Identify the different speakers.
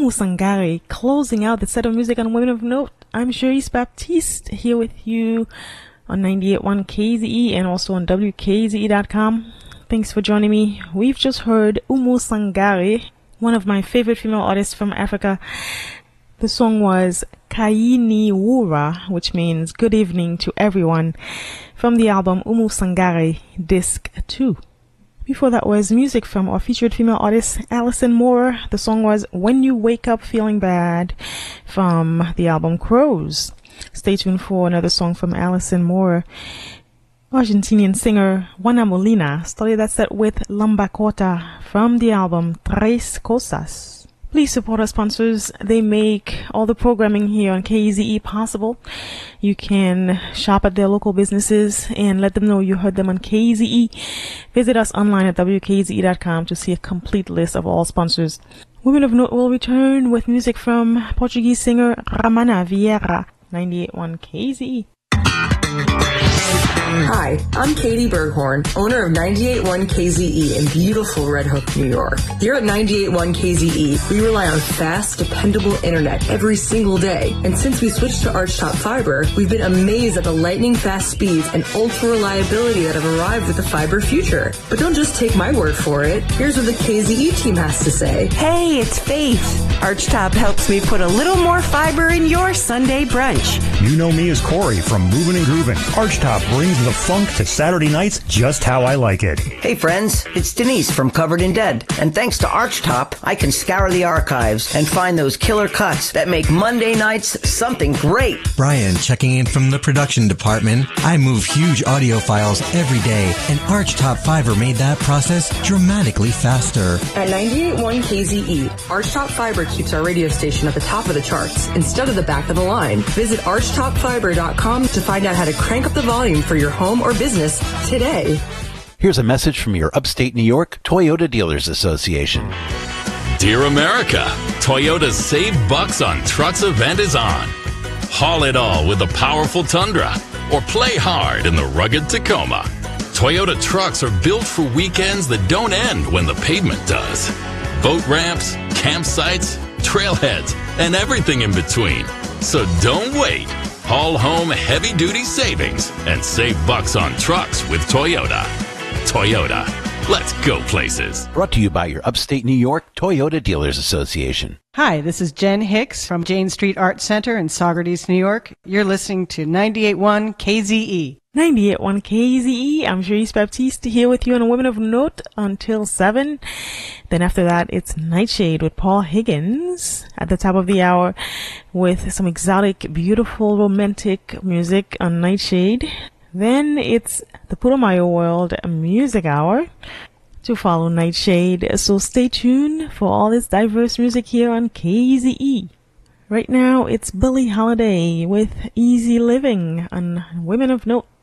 Speaker 1: Oumou Sangaré, closing out the set of music on Women of Note. I'm Cherise Baptiste, here with you on 98.1 KZE and also on WKZE.com. Thanks for joining me. We've just heard Oumou Sangaré, one of my favorite female artists from Africa. The song was Kaini Wura, which means good evening to everyone, from the album Oumou Sangaré, Disc 2. Before that was music from our featured female artist, Alison Moore. The song was When You Wake Up Feeling Bad, from the album Crows. Stay tuned for another song from Alison Moore. Argentinian singer Juana Molina started that set with Lambacota from the album Tres Cosas. Please support our sponsors. They make all the programming here on KZE possible. You can shop at their local businesses and let them know you heard them on KZE. Visit us online at WKZE.com to see a complete list of all sponsors. Women of Note will return with music from Portuguese singer Ramana Vieira, 98.1 KZE.
Speaker 2: Hi, I'm Katie Berghorn, owner of 98.1 KZE in beautiful Red Hook, New York. Here at 98.1 KZE, we rely on fast, dependable internet every single day. And since we switched to Archtop Fiber, we've been amazed at the lightning-fast speeds and ultra-reliability that have arrived with the fiber future. But don't just take my word for it. Here's what the KZE team has to say.
Speaker 3: Hey, it's Faith. Archtop helps me put a little more fiber in your Sunday brunch.
Speaker 4: You know me as Corey from Movin' and Groovin'. Archtop brings the funk to Saturday nights just how I like it.
Speaker 5: Hey friends, it's Denise from Covered in Dead. And thanks to Archtop, I can scour the archives and find those killer cuts that make Monday nights something great.
Speaker 6: Brian checking in from the production department. I move huge audio files every day, and Archtop Fiber made that process dramatically faster.
Speaker 2: At 98.1 KZE, Archtop Fiber keeps our radio station at the top of the charts instead of the back of the line. Visit archtopfiber.com to find out how to crank up the volume for your home or business today.
Speaker 7: Here's a message from your upstate New York Toyota Dealers Association.
Speaker 8: Dear America, Toyota's Save Bucks on Trucks event is on. Haul it all with the powerful Tundra or play hard in the rugged Tacoma. Toyota trucks are built for weekends that don't end when the pavement does. Boat ramps, campsites, trailheads, and everything in between. So don't wait. Haul home heavy-duty savings and save bucks on trucks with Toyota. Toyota, let's go places.
Speaker 7: Brought to you by your upstate New York Toyota Dealers Association.
Speaker 9: Hi, this is Jen Hicks from Jane Street Art Center in Saugerties, New York. You're listening to 98.1 KZE.
Speaker 1: 98.1 KZE. I'm Cherise Baptiste here with you on Women of Note until 7. Then after that, it's Nightshade with Paul Higgins at the top of the hour with some exotic, beautiful, romantic music on Nightshade. Then it's the Putumayo World Music Hour to follow Nightshade. So stay tuned for all this diverse music here on KZE. Right now, it's Billie Holiday with Easy Living on Women of Note.